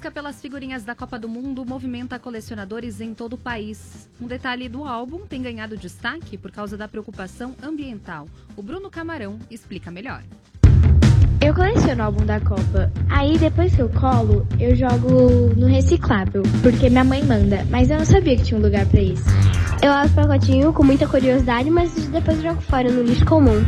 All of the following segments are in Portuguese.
busca pelas figurinhas da Copa do Mundo movimenta colecionadores em todo o país. Um detalhe do álbum tem ganhado destaque por causa da preocupação ambiental. O Bruno Camarão explica melhor. Eu coleciono o álbum da Copa. Aí depois que eu colo, eu jogo no reciclável, porque minha mãe manda, mas eu não sabia que tinha um lugar pra isso. Eu abro o pacotinho com muita curiosidade, mas depois jogo fora no lixo comum.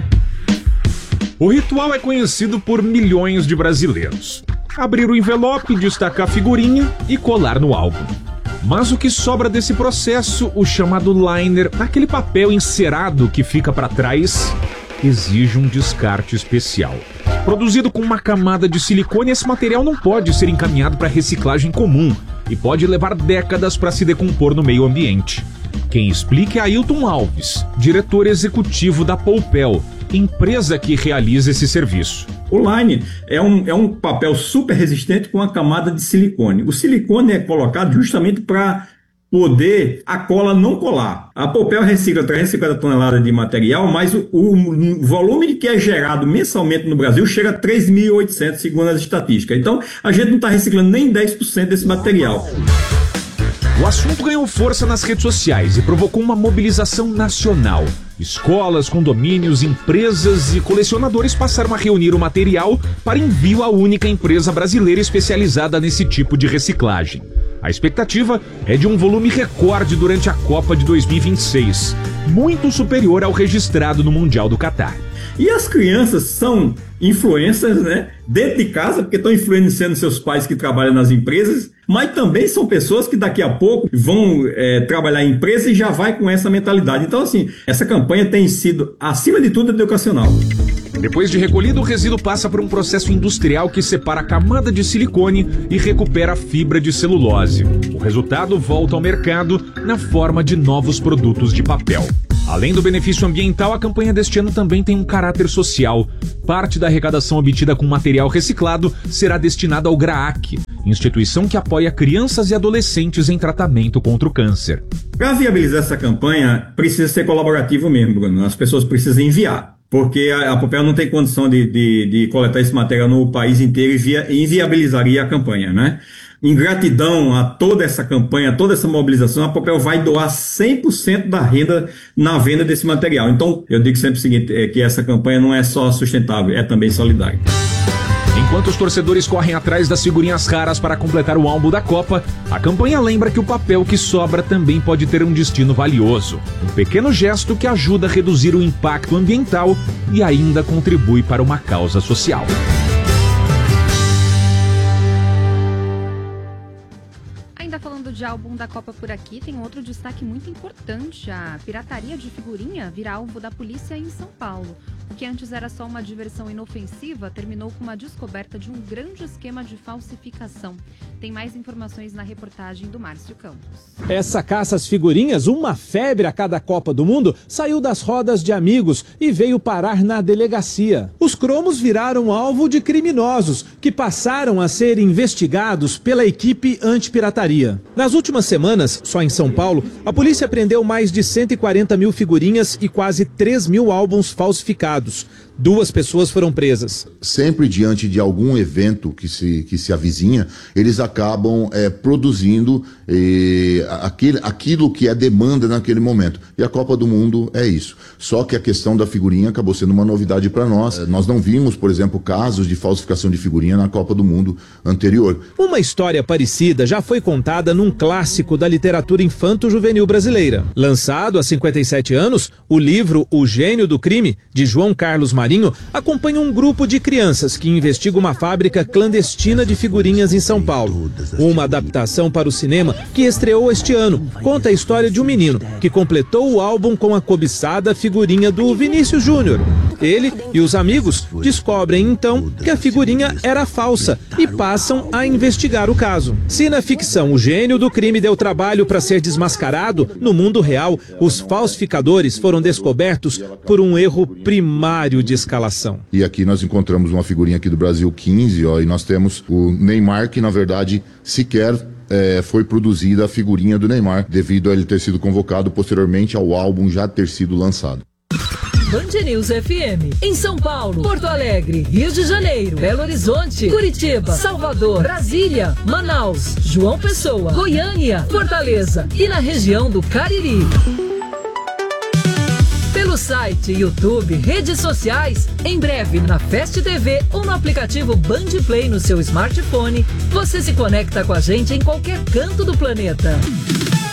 O ritual é conhecido por milhões de brasileiros. Abrir o envelope, destacar a figurinha e colar no álbum. Mas o que sobra desse processo, o chamado liner, aquele papel encerado que fica para trás, exige um descarte especial. Produzido com uma camada de silicone, esse material não pode ser encaminhado para reciclagem comum e pode levar décadas para se decompor no meio ambiente. Quem explica é Ailton Alves, diretor executivo da Poupel, empresa que realiza esse serviço. O line é um papel super resistente com a camada de silicone. O silicone é colocado justamente para poder a cola não colar. A Poupel recicla 350 toneladas de material, mas o volume que é gerado mensalmente no Brasil chega a 3.800, segundo as estatísticas. Então, a gente não está reciclando nem 10% desse material. O assunto ganhou força nas redes sociais e provocou uma mobilização nacional. Escolas, condomínios, empresas e colecionadores passaram a reunir o material para envio à única empresa brasileira especializada nesse tipo de reciclagem. A expectativa é de um volume recorde durante a Copa de 2026, muito superior ao registrado no Mundial do Catar. E as crianças são influencers, né? Dentro de casa, porque estão influenciando seus pais que trabalham nas empresas, mas também são pessoas que daqui a pouco vão trabalhar em empresa e já vai com essa mentalidade. Então, assim, essa campanha tem sido, acima de tudo, educacional. Depois de recolhido, o resíduo passa por um processo industrial que separa a camada de silicone e recupera a fibra de celulose. O resultado volta ao mercado na forma de novos produtos de papel. Além do benefício ambiental, a campanha deste ano também tem um caráter social. Parte da arrecadação obtida com material reciclado será destinada ao GRAAC, instituição que apoia crianças e adolescentes em tratamento contra o câncer. Para viabilizar essa campanha, precisa ser colaborativo mesmo, Bruno. As pessoas precisam enviar, porque a Poupel não tem condição de coletar esse material no país inteiro e inviabilizaria a campanha, né? Em gratidão a toda essa campanha, toda essa mobilização, a Poupel vai doar 100% da renda na venda desse material. Então, eu digo sempre o seguinte, que essa campanha não é só sustentável, é também solidária. Enquanto os torcedores correm atrás das figurinhas raras para completar o álbum da Copa, a campanha lembra que o papel que sobra também pode ter um destino valioso. Um pequeno gesto que ajuda a reduzir o impacto ambiental e ainda contribui para uma causa social. Ainda falando de álbum da Copa por aqui, tem outro destaque muito importante. A pirataria de figurinha vira alvo da polícia em São Paulo. O que antes era só uma diversão inofensiva, terminou com uma descoberta de um grande esquema de falsificação. Tem mais informações na reportagem do Márcio Campos. Essa caça às figurinhas, uma febre a cada Copa do Mundo, saiu das rodas de amigos e veio parar na delegacia. Os cromos viraram alvo de criminosos, que passaram a ser investigados pela equipe antipirataria. Nas últimas semanas, só em São Paulo, a polícia apreendeu mais de 140 mil figurinhas e quase 3 mil álbuns falsificados. 2 pessoas foram presas. Sempre diante de algum evento que se avizinha, eles acabam produzindo aquilo que é demanda naquele momento. E a Copa do Mundo é isso. Só que a questão da figurinha acabou sendo uma novidade para nós. Nós não vimos, por exemplo, casos de falsificação de figurinha na Copa do Mundo anterior. Uma história parecida já foi contada num clássico da literatura infanto-juvenil brasileira. Lançado há 57 anos, o livro O Gênio do Crime, de João Carlos Marinho, acompanha um grupo de crianças que investiga uma fábrica clandestina de figurinhas em São Paulo. Uma adaptação para o cinema que estreou este ano conta a história de um menino que completou o álbum com a cobiçada figurinha do Vinícius Júnior. Ele e os amigos descobrem então que a figurinha era falsa e passam a investigar o caso. Se na ficção o gênio do crime deu trabalho para ser desmascarado, no mundo real os falsificadores foram descobertos por um erro primário de escalação. E aqui nós encontramos uma figurinha aqui do Brasil 15, e nós temos o Neymar, que na verdade sequer foi produzida a figurinha do Neymar, devido a ele ter sido convocado posteriormente ao álbum já ter sido lançado. Band News FM. Em São Paulo, Porto Alegre, Rio de Janeiro, Belo Horizonte, Curitiba, Salvador, Brasília, Manaus, João Pessoa, Goiânia, Fortaleza e na região do Cariri. Pelo site, YouTube, redes sociais, em breve na Fast TV ou no aplicativo Band Play no seu smartphone, você se conecta com a gente em qualquer canto do planeta.